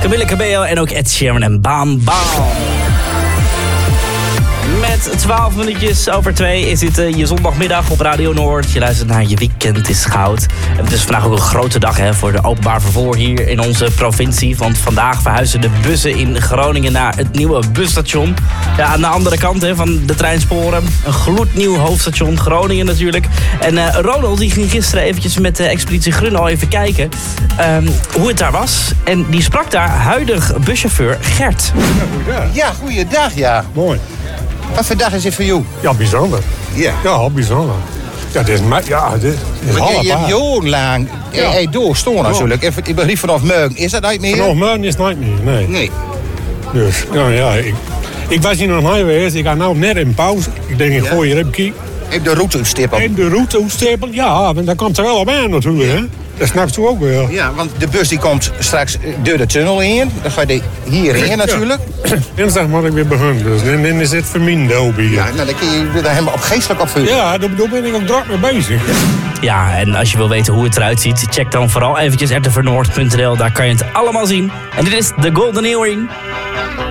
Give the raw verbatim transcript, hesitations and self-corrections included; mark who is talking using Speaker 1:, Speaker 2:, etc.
Speaker 1: Camila Cabello en ook Ed Sheeran en Bam Bam. Met twaalf minuutjes over twee is dit uh, je zondagmiddag op Radio Noord. Je luistert naar Je Weekend is Goud. En het is vandaag ook een grote dag hè, voor de openbaar vervoer hier in onze provincie. Want vandaag verhuizen de bussen in Groningen naar het nieuwe busstation. Ja, aan de andere kant hè, van de treinsporen. Een gloednieuw hoofdstation, Groningen natuurlijk. En uh, Ronald die ging gisteren eventjes met de Expeditie Grunnel even kijken um, hoe het daar was. En die sprak daar huidig buschauffeur Gert.
Speaker 2: Ja, goeiedag.
Speaker 3: Ja, goeiedag, ja.
Speaker 2: Mooi.
Speaker 3: Wat voor dag is dit voor jou?
Speaker 2: Ja, bijzonder.
Speaker 3: Ja.
Speaker 2: Ja, bijzonder. Ja, dit is, ma- ja, dit is
Speaker 3: Want je,
Speaker 2: half
Speaker 3: je hebt jarenlang
Speaker 2: Ja.
Speaker 3: ja. doorstonden natuurlijk. Even, ik begreep vanaf morgen. Is dat niet meer?
Speaker 2: Vanaf morgen is het niet meer, nee.
Speaker 3: Nee.
Speaker 2: Dus, ja, ja, ik, ik was hier nog niet geweest. Ik ga nou net in pauze. Ik denk, ik
Speaker 3: Ja.
Speaker 2: gooi hier even kijken.
Speaker 3: Heb de route stippen.
Speaker 2: En de route uitstippelen, ja, want daar komt er wel op aan natuurlijk, hè. Dat snap je ook wel.
Speaker 3: Ja, want de bus die komt straks door de tunnel in. Dan ga je hierheen natuurlijk.
Speaker 2: Dinsdag moet ik weer beginnen, dus dan, dan is het voor mijn hobby.
Speaker 3: Ja,
Speaker 2: Ja,
Speaker 3: nou, dan kun je daar helemaal op geestelijk opvullen.
Speaker 2: ja daar, daar ben ik ook druk mee bezig.
Speaker 1: Ja, en als je wil weten hoe het eruit ziet, check dan vooral eventjes r t v noord punt n l. Daar kan je het allemaal zien. En dit is The Golden Earring.